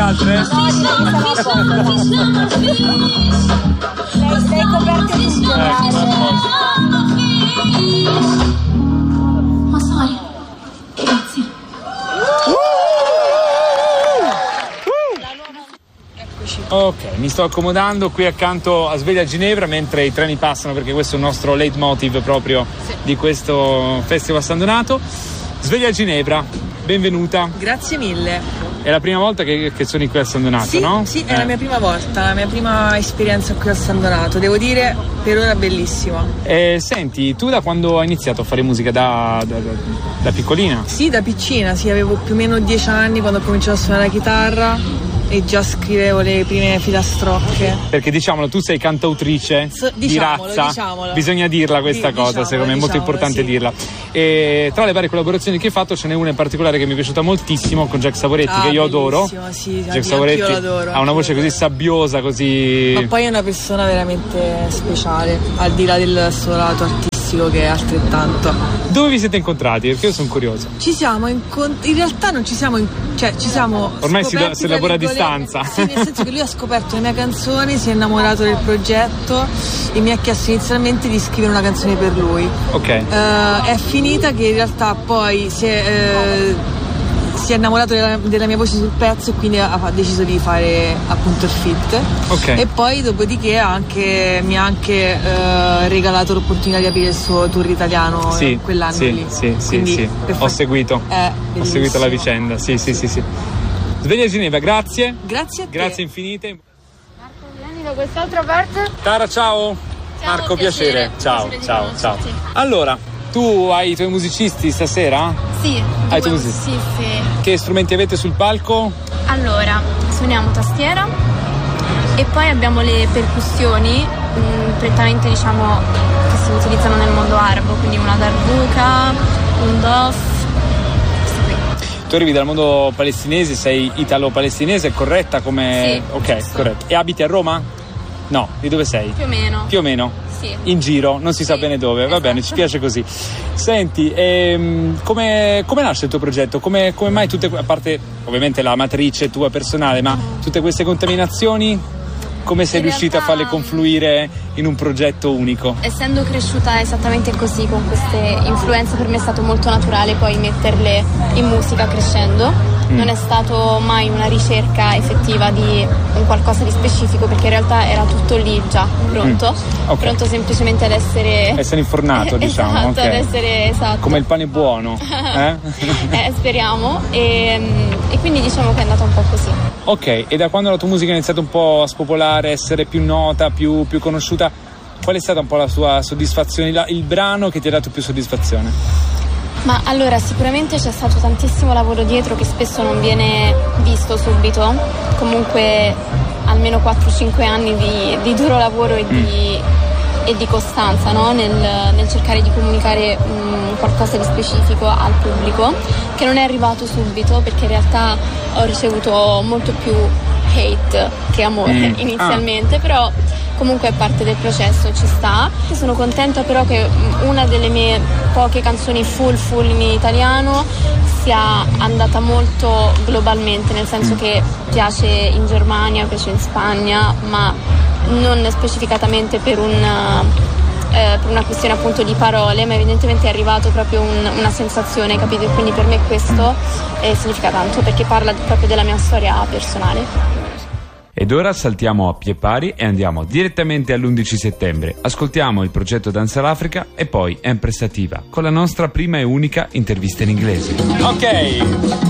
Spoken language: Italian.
altre? No, sei coperto di Ma sai, grazie. Ok, mi sto accomodando qui accanto a Sveglia Ginevra mentre i treni passano, perché questo è il nostro leitmotiv proprio di questo Festival San Donato. Sveglia Ginevra, benvenuta. Grazie mille. È la prima volta che suoni qui a San Donato, sì, no? Sì, è la mia prima volta, la mia prima esperienza qui a San Donato. Devo dire, per ora bellissima. Senti, tu da quando hai iniziato a fare musica? Da piccolina? Sì, da piccina, sì, avevo più o meno 10 anni quando ho cominciato a suonare la chitarra e già scrivevo le prime filastrocche. Perché diciamolo, tu sei cantautrice di razza. Diciamolo. Bisogna dirla questa cosa, secondo me è molto importante dirla. E tra le varie collaborazioni che hai fatto ce n'è una in particolare che mi è piaciuta moltissimo con Jack Savoretti, che io adoro. Sì, Jack Savoretti ha una voce così sabbiosa, così. Ma poi è una persona veramente speciale, al di là del suo lato artistico che è altrettanto. Dove vi siete incontrati? Perché io sono curioso. Ci siamo in realtà non ci siamo ci siamo ormai si lavora a distanza. Sì, nel senso che lui ha scoperto le mie canzoni, si è innamorato del progetto e mi ha chiesto inizialmente di scrivere una canzone per lui. Ok. È finita che in realtà poi si è innamorato della mia voce sul pezzo e quindi ha deciso di fare appunto il feat. Okay. E poi dopodiché mi ha anche regalato l'opportunità di aprire il suo tour italiano quell'anno lì. Sì. Ho seguito la vicenda. Sì. Sveglia Ginevra, grazie. Grazie a te. Grazie infinite. Marco, vieni da quest'altra parte. Tara, ciao. Marco, piacere. Ciao. Allora, tu hai i tuoi musicisti stasera? Sì. Hai i tuoi musicisti? Sì. Che strumenti avete sul palco? Allora, suoniamo tastiera e poi abbiamo le percussioni, prettamente diciamo che si utilizzano nel mondo arabo, quindi una darbuka, un dof. Tu arrivi dal mondo palestinese, sei italo-palestinese, è corretta come... Sì. Ok, corretto. E abiti a Roma? No, di dove sei? Più o meno. Sì. In giro, non si sa bene dove, va bene, ci piace così. Senti, come nasce il tuo progetto? Come mai tutte, a parte ovviamente la matrice tua personale, ma tutte queste contaminazioni, come sei riuscita a farle confluire in un progetto unico? Essendo cresciuta esattamente così, con queste influenze, per me è stato molto naturale poi metterle in musica crescendo. Non è stato mai una ricerca effettiva di un qualcosa di specifico, perché in realtà era tutto lì già pronto, pronto semplicemente ad essere infornato, diciamo. Esatto, ad essere come il pane buono. Speriamo, e quindi diciamo che è andata un po' così. Ok, e da quando la tua musica ha iniziato un po' a spopolare, essere più nota, più conosciuta, qual è stata un po' la tua soddisfazione, il brano che ti ha dato più soddisfazione? Ma allora, sicuramente c'è stato tantissimo lavoro dietro che spesso non viene visto subito. Comunque almeno 4-5 anni di duro lavoro e di costanza, no? nel cercare di comunicare qualcosa di specifico al pubblico, che non è arrivato subito, perché in realtà ho ricevuto molto più hate che amore inizialmente, però comunque è parte del processo, ci sta. Sono contenta però che una delle mie poche canzoni full in italiano sia andata molto globalmente, nel senso che piace in Germania, piace in Spagna, ma non specificatamente per una questione appunto di parole, ma evidentemente è arrivato proprio una sensazione, capito? E quindi per me questo significa tanto, perché parla proprio della mia storia personale. Ed ora saltiamo a pie pari e andiamo direttamente all'11 settembre. Ascoltiamo il progetto Danza l'Africa e poi Empress Sativa con la nostra prima e unica intervista in inglese. Ok.